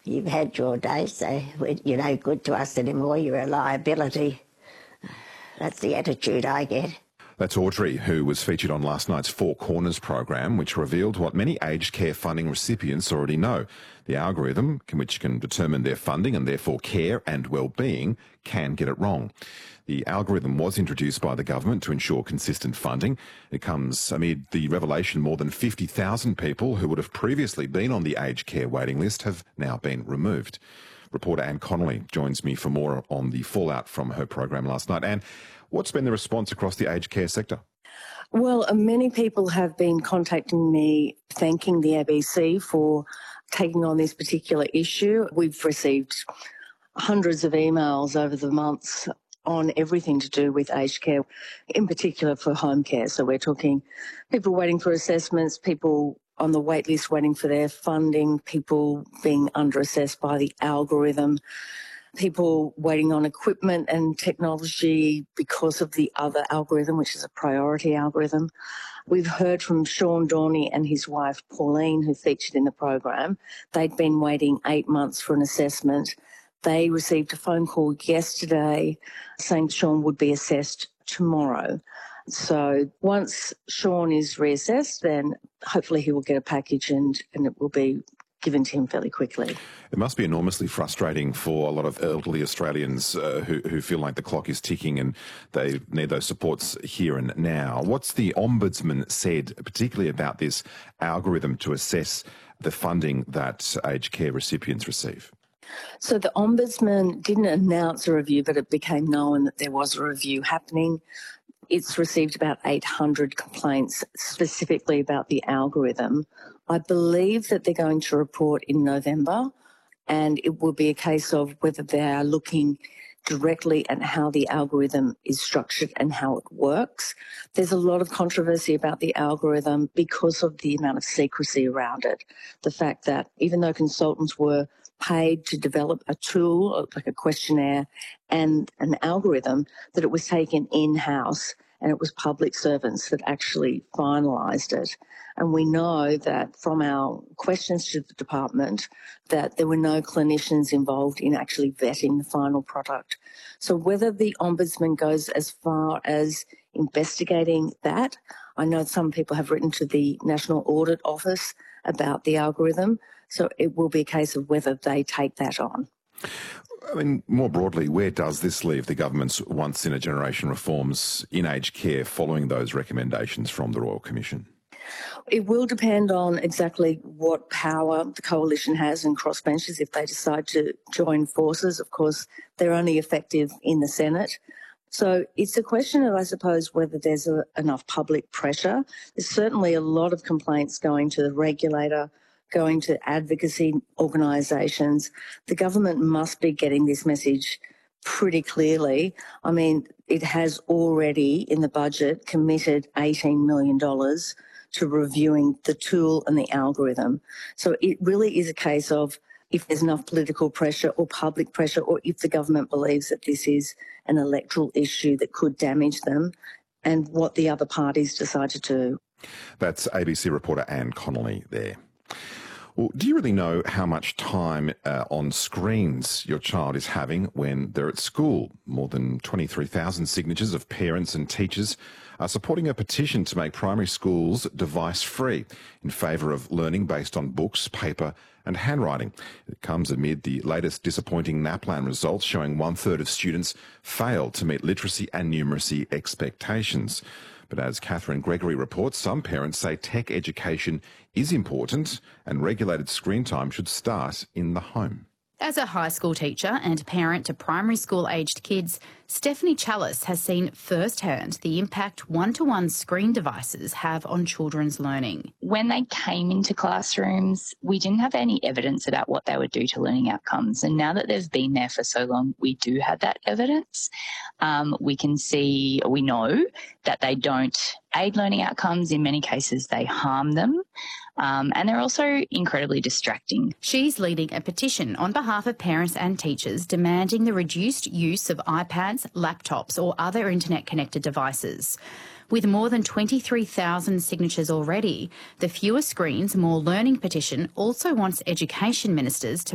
You've had your day, so you're no good to us anymore. You're a liability. That's the attitude I get. That's Audrey, who was featured on last night's Four Corners program, which revealed what many aged care funding recipients already know. The algorithm, which can determine their funding and therefore care and well-being, can get it wrong. The algorithm was introduced by the government to ensure consistent funding. It comes amid the revelation more than 50,000 people who would have previously been on the aged care waiting list have now been removed. Reporter Anne Connolly joins me for more on the fallout from her program last night. Anne, what's been the response across the aged care sector? Well, many people have been contacting me thanking the ABC for taking on this particular issue. We've received hundreds of emails over the months on everything to do with aged care, in particular for home care. So we're talking people waiting for assessments, people on the wait list waiting for their funding, people being under-assessed by the algorithm, people waiting on equipment and technology because of the other algorithm, which is a priority algorithm. We've heard from Sean Dorney and his wife Pauline, who featured in the program. They'd been waiting 8 months for an assessment. They received a phone call yesterday saying Sean would be assessed tomorrow. So once Sean is reassessed, then hopefully he will get a package and it will be given to him fairly quickly. It must be enormously frustrating for a lot of elderly Australians who feel like the clock is ticking and they need those supports here and now. What's the Ombudsman said, particularly about this algorithm to assess the funding that aged care recipients receive? So the Ombudsman didn't announce a review, but it became known that there was a review happening. It's received about 800 complaints specifically about the algorithm. I believe that they're going to report in November, and it will be a case of whether they are looking directly at how the algorithm is structured and how it works. There's a lot of controversy about the algorithm because of the amount of secrecy around it. The fact that even though consultants were paid to develop a tool, like a questionnaire and an algorithm, that it was taken in-house and it was public servants that actually finalised it. And we know that from our questions to the department that there were no clinicians involved in actually vetting the final product. So whether the Ombudsman goes as far as investigating that, I know some people have written to the National Audit Office about the algorithm, so it will be a case of whether they take that on. I mean, more broadly, where does this leave the government's once-in-a-generation reforms in aged care following those recommendations from the Royal Commission? It will depend on exactly what power the coalition has and crossbenchers if they decide to join forces. Of course, they're only effective in the Senate. So it's a question of, I suppose, whether there's enough public pressure. There's certainly a lot of complaints going to the regulator, going to advocacy organisations. The government must be getting this message pretty clearly. I mean, it has already in the budget committed $18 million to reviewing the tool and the algorithm. So it really is a case of if there's enough political pressure or public pressure, or if the government believes that this is an electoral issue that could damage them, and what the other parties decide to do. That's ABC reporter Anne Connolly there. Well, do you really know how much time on screens your child is having when they're at school? More than 23,000 signatures of parents and teachers are supporting a petition to make primary schools device-free in favour of learning based on books, paper and handwriting. It comes amid the latest disappointing NAPLAN results showing 1/3 of students failed to meet literacy and numeracy expectations. But as Catherine Gregory reports, some parents say tech education is important and regulated screen time should start in the home. As a high school teacher and parent to primary school-aged kids, Stephanie Chalice has seen firsthand the impact one-to-one screen devices have on children's learning. When they came into classrooms, we didn't have any evidence about what they would do to learning outcomes. And now that they've been there for so long, we do have that evidence. We know that they don't aid learning outcomes. In many cases, they harm them. And they're also incredibly distracting. She's leading a petition on behalf of parents and teachers demanding the reduced use of iPads, laptops or other internet-connected devices. With more than 23,000 signatures already, the Fewer Screens, More Learning petition also wants education ministers to